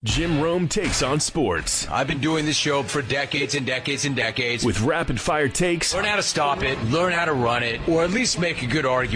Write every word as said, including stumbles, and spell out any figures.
Jim Rome takes on sports. I've been doing this show for decades and decades and decades. With rapid-fire takes. Learn how to stop it, learn how to run it, or at least make a good argument